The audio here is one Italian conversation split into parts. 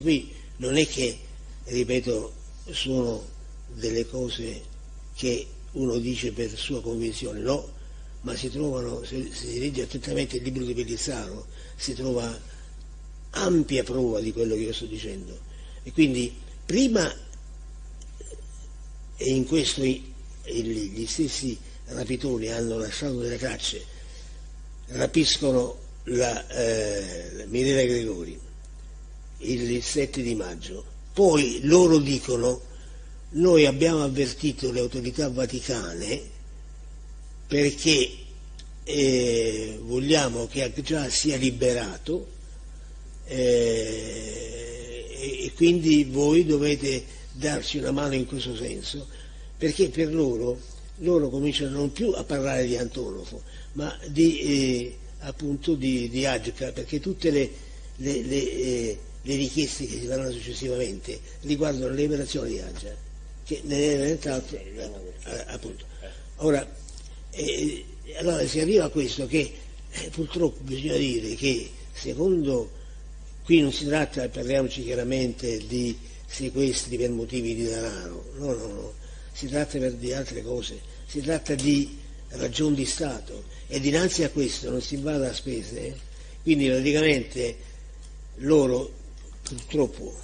Qui non è che, ripeto, sono delle cose che uno dice per sua convinzione, no, ma si trovano, se si legge attentamente il libro di Pellizzaro, si trova ampia prova di quello che io sto dicendo. E quindi prima, e in questo gli stessi rapitori hanno lasciato delle tracce, rapiscono la Mirella Gregori il 7 di maggio, poi loro dicono: noi abbiamo avvertito le autorità vaticane perché vogliamo che Agca sia liberato e quindi voi dovete darci una mano in questo senso, perché per loro cominciano non più a parlare di Antonov, ma appunto di Agca, perché tutte le richieste che si faranno successivamente riguardano la liberazione di Agca, che ne è entrato appunto. Ora, allora si arriva a questo che purtroppo bisogna dire che secondo, qui non si tratta, parliamoci chiaramente, di sequestri per motivi di denaro, no, si tratta di altre cose, si tratta di ragioni di Stato e dinanzi a questo non si va a spese, quindi praticamente loro purtroppo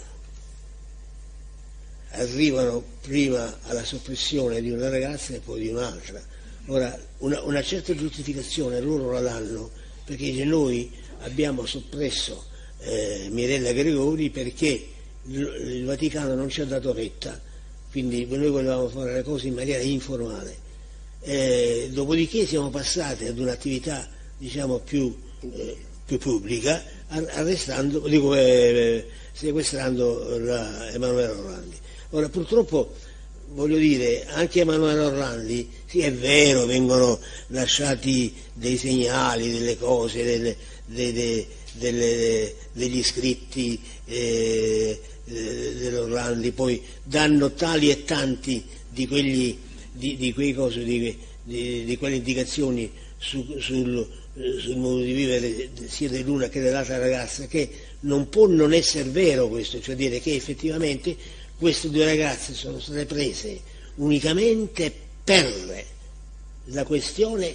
arrivano prima alla soppressione di una ragazza e poi di un'altra. Ora, una certa giustificazione loro la danno, perché dice: noi abbiamo soppresso Mirella Gregori perché il Vaticano non ci ha dato retta, quindi noi volevamo fare le cose in maniera informale. Dopodiché siamo passati ad un'attività, diciamo, più pubblica, arrestando, sequestrando Emanuele Orlandi. Ora, purtroppo, voglio dire, anche Emanuele Orlandi, sì, è vero, vengono lasciati dei segnali, delle cose, degli scritti dell'Orlandi, poi danno tali e tanti di quelle indicazioni sul modo di vivere sia dell'una che dell'altra ragazza, che non può non essere vero questo, cioè dire che effettivamente queste due ragazze sono state prese unicamente per la questione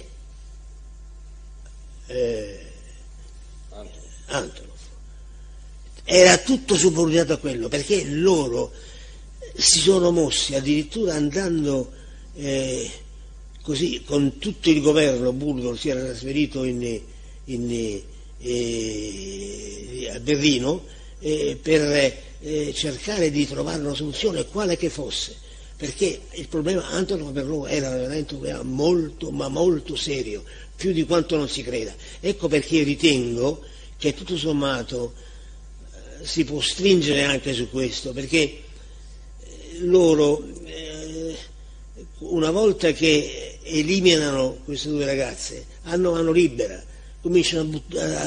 Antonov. Era tutto subordinato a quello, perché loro si sono mossi addirittura andando così, con tutto il governo bulgaro si era trasferito a Berlino per cercare di trovare una soluzione, quale che fosse, perché il problema Antonov per loro era veramente un problema molto, ma molto serio, più di quanto non si creda. Ecco perché io ritengo che tutto sommato si può stringere anche su questo, perché loro una volta che eliminano queste due ragazze hanno mano libera, cominciano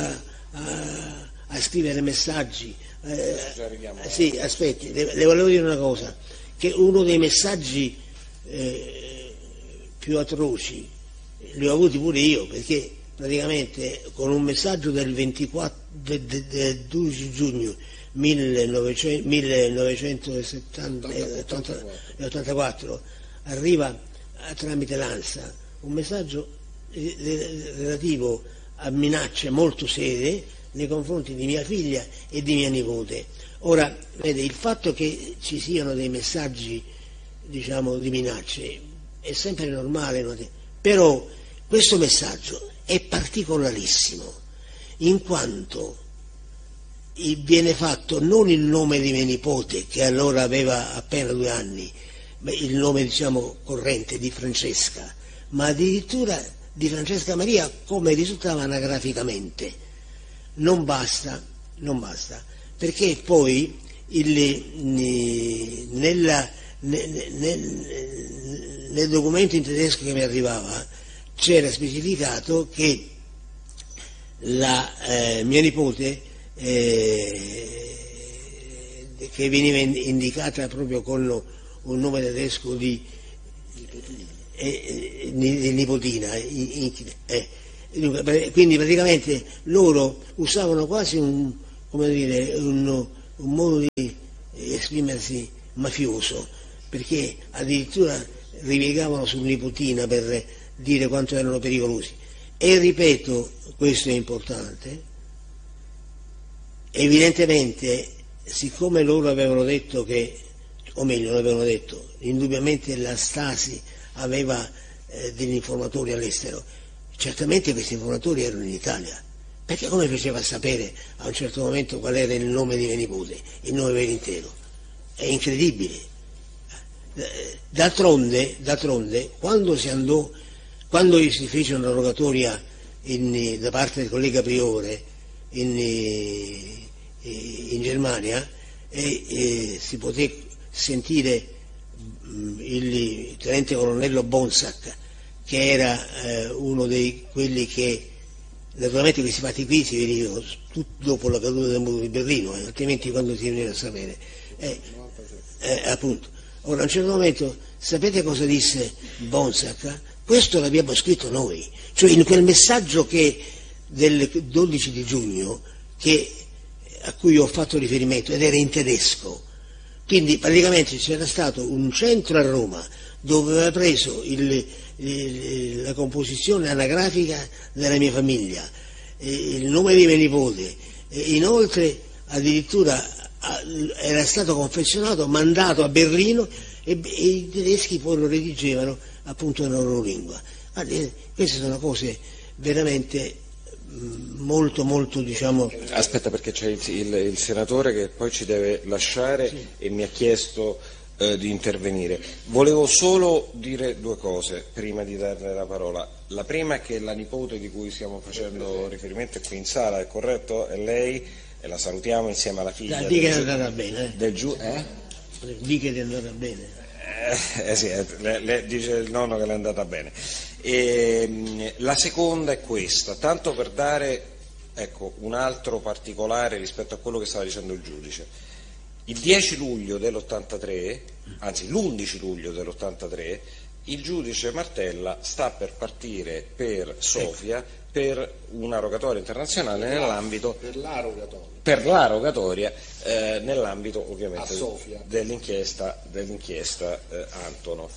a scrivere messaggi. Sì, aspetti, le volevo dire una cosa, che uno dei messaggi più atroci li ho avuti pure io, perché praticamente con un messaggio del 12 giugno 1984 arriva tramite l'ANSA un messaggio relativo a minacce molto serie nei confronti di mia figlia e di mia nipote. Ora, vede, il fatto che ci siano dei messaggi, diciamo, di minacce è sempre normale, però questo messaggio è particolarissimo, in quanto viene fatto non il nome di mia nipote, che allora aveva appena 2 anni, il nome, diciamo, corrente di Francesca, ma addirittura di Francesca Maria, come risultava anagraficamente. Non basta, perché poi nel documento in tedesco che mi arrivava c'era specificato che la mia nipote, che veniva indicata proprio con un nome tedesco di nipotina, quindi praticamente loro usavano quasi un un modo di esprimersi mafioso, perché addirittura ripiegavano sul nipotina per dire quanto erano pericolosi. E ripeto, questo è importante, evidentemente, siccome loro avevano detto che, o meglio, non avevano detto, indubbiamente la Stasi aveva degli informatori all'estero, certamente questi informatori erano in Italia, perché come faceva a sapere a un certo momento qual era il nome di mio nipote, il nome vero intero? È incredibile. D'altronde, quando si fece una rogatoria da parte del collega Priore in Germania, si poté sentire il tenente colonnello Bonsack, che era uno di quelli che, naturalmente questi fatti qui si verificano dopo la caduta del muro di Berlino, altrimenti quando si veniva a sapere. Appunto. Ora, a un certo momento, sapete cosa disse Bonsack? Questo l'abbiamo scritto noi, cioè in quel messaggio del 12 di giugno a cui ho fatto riferimento, ed era in tedesco. Quindi praticamente c'era stato un centro a Roma dove aveva preso la composizione anagrafica della mia famiglia, il nome di mio nipote, inoltre addirittura era stato confezionato, mandato a Berlino e i tedeschi poi lo redigevano appunto nella loro lingua. Guardi, queste sono cose veramente molto molto, diciamo. Aspetta, perché c'è il senatore che poi ci deve lasciare, sì, e mi ha chiesto di intervenire. Volevo solo dire due cose prima di darle la parola. La prima è che la nipote di cui stiamo facendo riferimento è qui in sala, è corretto? È lei, e la salutiamo insieme alla figlia. Dì che è andata bene. Dì che è andata bene. Sì, le dice il nonno che le è andata bene. La seconda è questa, tanto per dare, ecco, un altro particolare rispetto a quello che stava dicendo il giudice. Il 10 luglio dell'83, anzi l'11 luglio dell'83, il giudice Martella sta per partire per Sofia per una rogatoria internazionale nell'ambito per la rogatoria nell'ambito ovviamente dell'inchiesta Antonov.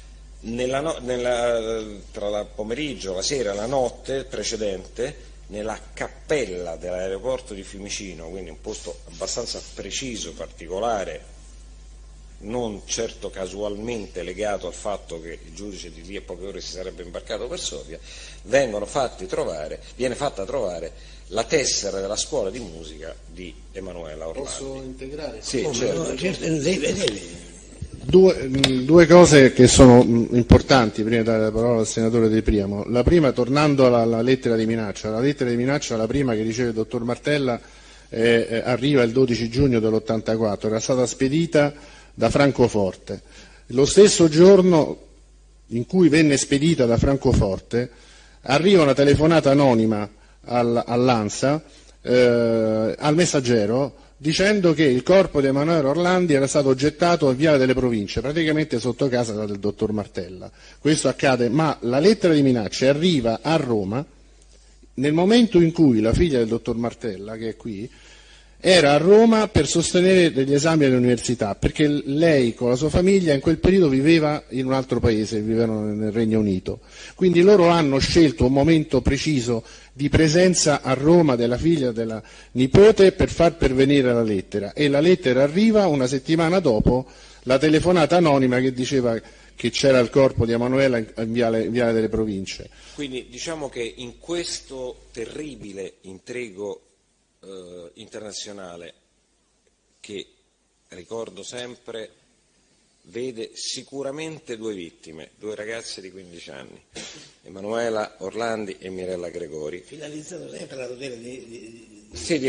Tra il pomeriggio, la sera e la notte precedente, nella cappella dell'aeroporto di Fiumicino, quindi un posto abbastanza preciso, particolare, non certo casualmente legato al fatto che il giudice di lì a poche ore si sarebbe imbarcato per Sofia, viene fatta trovare la tessera della scuola di musica di Emanuela Orlandi. Posso integrare? Sì, certo. Due cose che sono importanti prima di dare la parola al senatore De Priamo. La prima, tornando alla lettera di minaccia, la prima che riceve il dottor Martella arriva il 12 giugno dell'84, era stata spedita da Francoforte. Lo stesso giorno in cui venne spedita da Francoforte arriva una telefonata anonima all'ANSA, al Messaggero, dicendo che il corpo di Emanuele Orlandi era stato gettato a Viale delle Province, praticamente sotto casa del dottor Martella. Questo accade, ma la lettera di minacce arriva a Roma nel momento in cui la figlia del dottor Martella, che è qui, era a Roma per sostenere degli esami all'università, perché lei con la sua famiglia in quel periodo viveva in un altro paese, vivevano nel Regno Unito. Quindi loro hanno scelto un momento preciso di presenza a Roma della figlia della nipote per far pervenire la lettera, e la lettera arriva una settimana dopo la telefonata anonima che diceva che c'era il corpo di Emanuela in Viale delle Province. Quindi diciamo che in questo terribile intrigo internazionale, che ricordo sempre vede sicuramente due vittime, due ragazze di 15 anni, Emanuela Orlandi e Mirella Gregori. Finalizzato sempre alla tutela di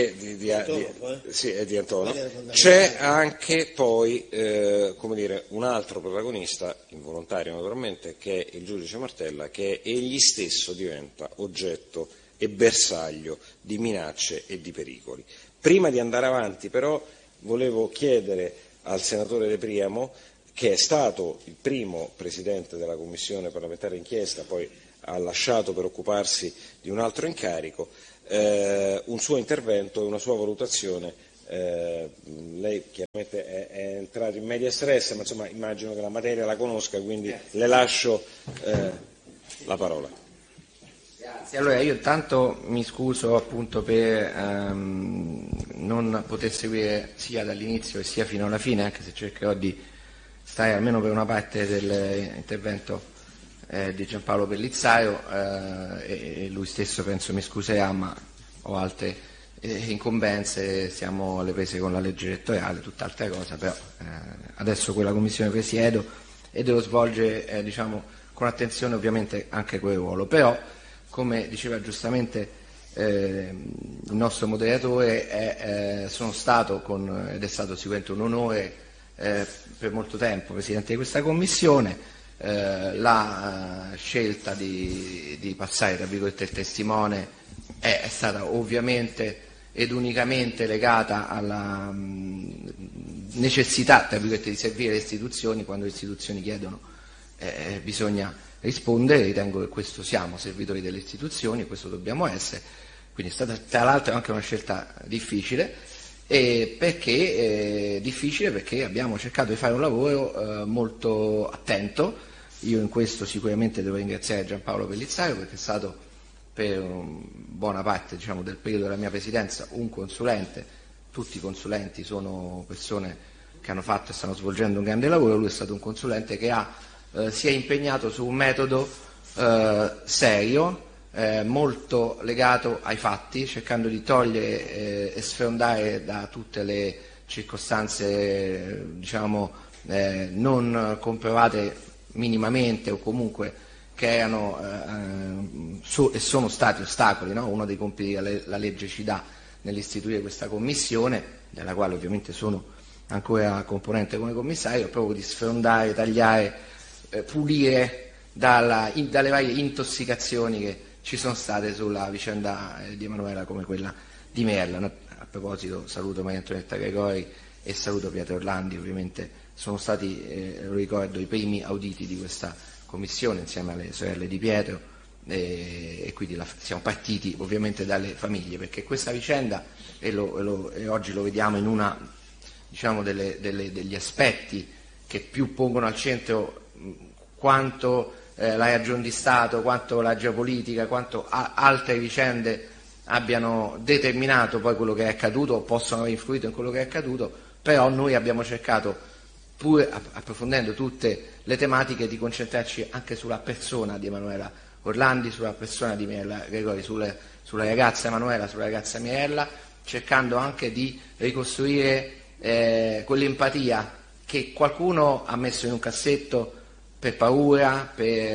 Antonov. C'è anche poi un altro protagonista, involontario naturalmente, che è il giudice Martella, che egli stesso diventa oggetto e bersaglio di minacce e di pericoli. Prima di andare avanti però volevo chiedere al senatore De Priamo, che è stato il primo presidente della commissione parlamentare d'inchiesta, poi ha lasciato per occuparsi di un altro incarico, un suo intervento e una sua valutazione lei chiaramente è entrato in media stress, ma insomma immagino che la materia la conosca, quindi le lascio la parola. Grazie. Allora io intanto mi scuso appunto per non poter seguire sia dall'inizio sia fino alla fine, anche se cercherò di stare almeno per una parte dell'intervento di Giampaolo Pellizzaio, e lui stesso penso mi scuserà, ma ho altre incombenze, siamo alle prese con la legge elettorale, tutt'altra cosa, però adesso quella commissione presiedo e devo svolgere diciamo, con attenzione ovviamente anche quel ruolo, però come diceva giustamente il nostro moderatore, sono stato ed è stato sicuramente un onore per molto tempo Presidente di questa commissione. La scelta di passare tra virgolette il testimone è stata ovviamente ed unicamente legata alla necessità tra virgolette di servire le istituzioni. Quando le istituzioni chiedono bisogna rispondere, ritengo che questo siamo servitori delle istituzioni e questo dobbiamo essere, quindi è stata tra l'altro anche una scelta difficile. Difficile perché abbiamo cercato di fare un lavoro molto attento. Io in questo sicuramente devo ringraziare Giampaolo Pellizzaio, perché è stato per buona parte diciamo, del periodo della mia presidenza un consulente. Tutti i consulenti sono persone che hanno fatto e stanno svolgendo un grande lavoro. Lui è stato un consulente che si è impegnato su un metodo serio, molto legato ai fatti, cercando di togliere e sfrondare da tutte le circostanze diciamo, non comprovate minimamente o comunque che erano e sono stati ostacoli, no? Uno dei compiti che la legge ci dà nell'istituire questa commissione, della quale ovviamente sono ancora componente come commissario, proprio di sfrondare, tagliare, pulire dalle varie intossicazioni che ci sono state sulla vicenda di Emanuela come quella di Merla. A proposito saluto Maria Antonietta Gregori e saluto Pietro Orlandi, ovviamente sono stati, lo ricordo, i primi auditi di questa commissione insieme alle sorelle di Pietro e quindi siamo partiti ovviamente dalle famiglie, perché questa vicenda, e oggi lo vediamo in una diciamo, degli aspetti che più pongono al centro quanto la ragion di Stato, quanto la geopolitica, quanto altre vicende abbiano determinato poi quello che è accaduto o possono aver influito in quello che è accaduto, però noi abbiamo cercato, pur approfondendo tutte le tematiche, di concentrarci anche sulla persona di Emanuela Orlandi, sulla persona di Mirella Gregori, sulla ragazza Emanuela, sulla ragazza Mirella, cercando anche di ricostruire quell'empatia che qualcuno ha messo in un cassetto per paura,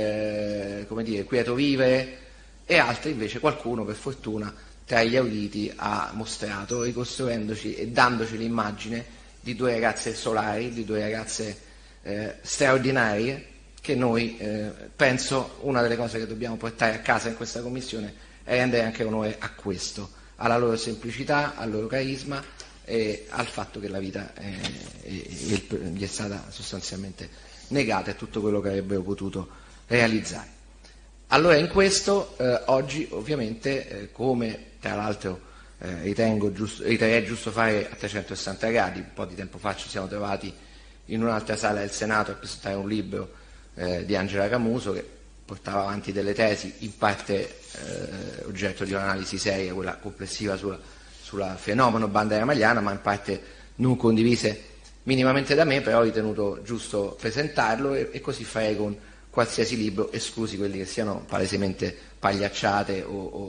per come dire, quieto vivere, e altri invece qualcuno per fortuna tra gli auditi ha mostrato, ricostruendoci e dandoci l'immagine di due ragazze solari, di due ragazze straordinarie, che noi penso una delle cose che dobbiamo portare a casa in questa commissione è rendere anche onore a questo, alla loro semplicità, al loro carisma e al fatto che la vita gli è stata sostanzialmente negata e tutto quello che avrebbero potuto realizzare. Allora in questo oggi ovviamente come tra l'altro riterrei giusto fare a 360 gradi, un po' di tempo fa ci siamo trovati in un'altra sala del Senato a presentare un libro di Angela Camuso che portava avanti delle tesi in parte oggetto di un'analisi seria, quella complessiva sul fenomeno Bandiera Magliana, ma in parte non condivise minimamente da me, però ho ritenuto giusto presentarlo e così farei con qualsiasi libro, esclusi quelli che siano palesemente pagliacciate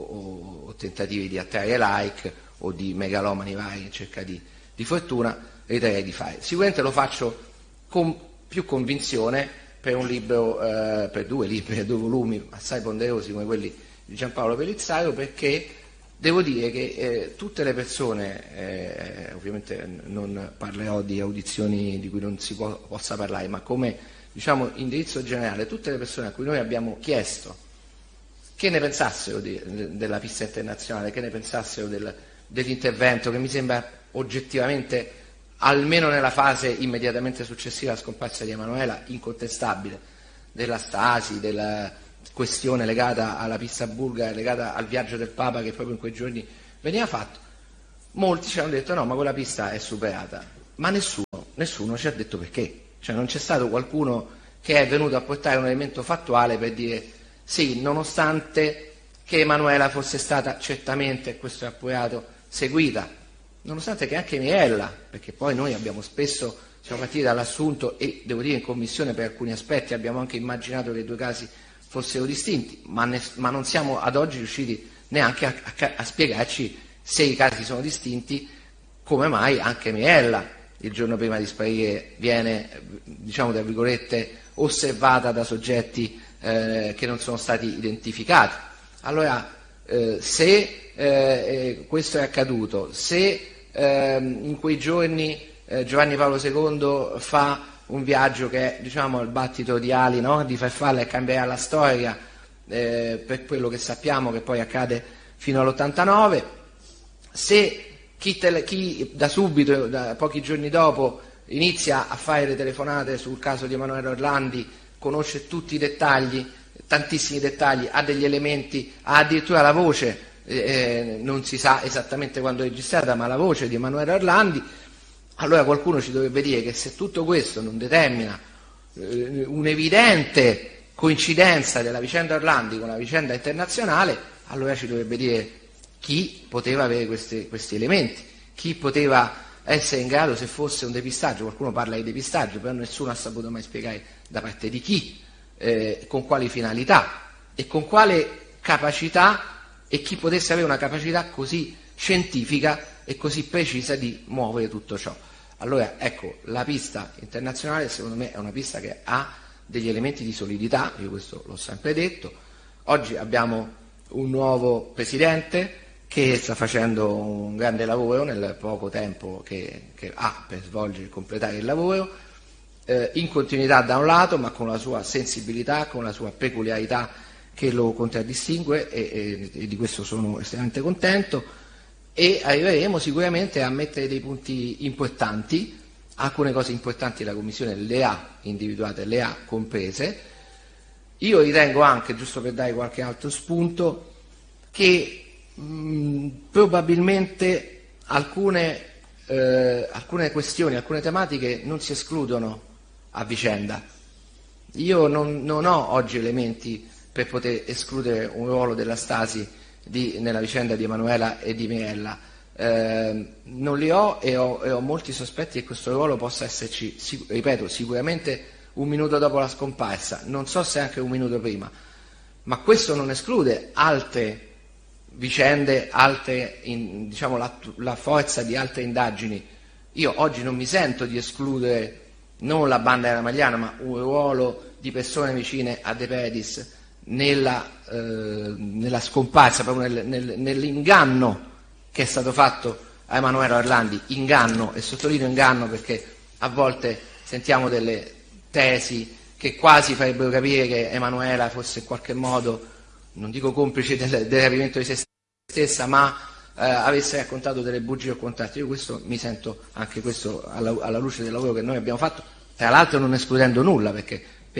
o tentativi di attrarre like o di megalomani vari in cerca di fortuna, riterrei di fare. Sicuramente lo faccio con più convinzione per un libro, per due volumi assai ponderosi come quelli di Giampaolo Pellizzaio, perché devo dire che tutte le persone, ovviamente non parlerò di audizioni di cui non si possa parlare, ma come diciamo indirizzo generale, tutte le persone a cui noi abbiamo chiesto che ne pensassero della pista internazionale, che ne pensassero dell'intervento, che mi sembra oggettivamente, almeno nella fase immediatamente successiva alla scomparsa di Emanuela, incontestabile, della Stasi, della questione legata alla pista bulgara, legata al viaggio del Papa che proprio in quei giorni veniva fatto. molti ci hanno detto no, ma quella pista è superata, ma nessuno ci ha detto perché, cioè non c'è stato qualcuno che è venuto a portare un elemento fattuale per dire sì, nonostante che Emanuela fosse stata certamente, questo è appurato, seguita, nonostante che anche Mirella, perché poi noi abbiamo spesso, siamo partiti dall'assunto e devo dire in commissione per alcuni aspetti abbiamo anche immaginato che i due casi fossero distinti, ma non siamo ad oggi riusciti neanche a spiegarci se i casi sono distinti, come mai anche Mirella il giorno prima di sparire viene, diciamo tra virgolette, osservata da soggetti che non sono stati identificati. Allora, se questo è accaduto, se in quei giorni Giovanni Paolo II fa un viaggio che è, diciamo, il battito di ali, no? Di farfalla e cambierà la storia per quello che sappiamo che poi accade fino all'89, se chi da subito, da pochi giorni dopo, inizia a fare le telefonate sul caso di Emanuela Orlandi, conosce tutti i dettagli, tantissimi dettagli, ha degli elementi, ha addirittura la voce, non si sa esattamente quando è registrata, ma la voce di Emanuela Orlandi, allora qualcuno ci dovrebbe dire che se tutto questo non determina un'evidente coincidenza della vicenda Orlandi con la vicenda internazionale, allora ci dovrebbe dire chi poteva avere questi elementi, chi poteva essere in grado, se fosse un depistaggio, qualcuno parla di depistaggio, però nessuno ha saputo mai spiegare da parte di chi, con quali finalità e con quale capacità, e chi potesse avere una capacità così scientifica e così precisa di muovere tutto ciò. Allora, ecco, la pista internazionale secondo me è una pista che ha degli elementi di solidità, io questo l'ho sempre detto. Oggi abbiamo un nuovo presidente che sta facendo un grande lavoro nel poco tempo che ha per svolgere e completare il lavoro, in continuità da un lato, ma con la sua sensibilità, con la sua peculiarità che lo contraddistingue, e di questo sono estremamente contento, e arriveremo sicuramente a mettere dei punti importanti. Alcune cose importanti la Commissione le ha individuate, le ha comprese. Io ritengo anche, giusto per dare qualche altro spunto, che probabilmente alcune questioni, alcune tematiche non si escludono a vicenda. Io non ho oggi elementi per poter escludere un ruolo della Stasi nella vicenda di Emanuela e di Mirella. Non li ho e ho molti sospetti che questo ruolo possa esserci, ripeto, sicuramente un minuto dopo la scomparsa, non so se anche un minuto prima, ma questo non esclude altre vicende, diciamo la forza di altre indagini. Io oggi non mi sento di escludere non la banda della Magliana, ma un ruolo di persone vicine a De Pedis nella scomparsa, proprio nell'inganno che è stato fatto a Emanuela Orlandi. Inganno, e sottolineo inganno perché a volte sentiamo delle tesi che quasi farebbero capire che Emanuela fosse in qualche modo, non dico complice del rapimento di se stessa, ma avesse raccontato delle bugie o contratti. Io questo mi sento, anche questo alla luce del lavoro che noi abbiamo fatto, tra l'altro non escludendo nulla, perché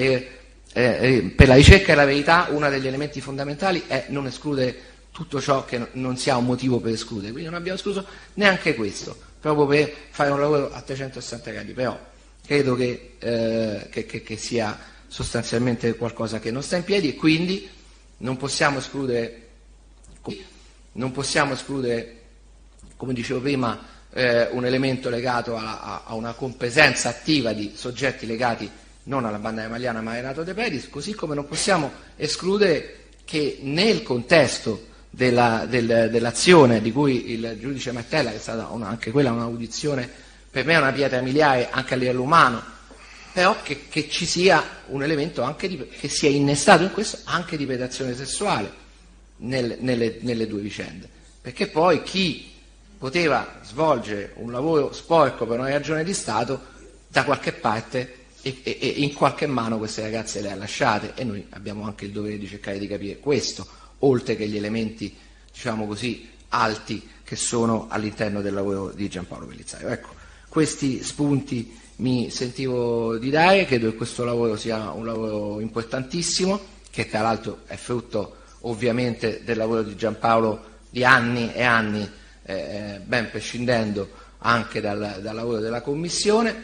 per la ricerca della verità uno degli elementi fondamentali è non escludere tutto ciò che non si ha un motivo per escludere, quindi non abbiamo escluso neanche questo, proprio per fare un lavoro a 360 gradi, però credo che sia sostanzialmente qualcosa che non sta in piedi, e quindi non possiamo escludere, come dicevo prima, un elemento legato a una compresenza attiva di soggetti legati non alla banda emiliana ma a Renato De Pedis, così come non possiamo escludere che nel contesto dell'azione di cui il giudice Martella, che è stata anche quella un'audizione per me una pietra miliare anche a livello umano, però che ci sia un elemento anche che sia innestato in questo anche di predazione sessuale nelle due vicende, perché poi chi poteva svolgere un lavoro sporco per una ragione di Stato da qualche parte e in qualche mano queste ragazze le ha lasciate, e noi abbiamo anche il dovere di cercare di capire questo, oltre che gli elementi, diciamo così, alti che sono all'interno del lavoro di Giampaolo Bellizzario. Ecco, questi spunti mi sentivo di dare, credo che questo lavoro sia un lavoro importantissimo, che tra l'altro è frutto ovviamente del lavoro di Giampaolo di anni e anni ben prescindendo anche dal lavoro della Commissione.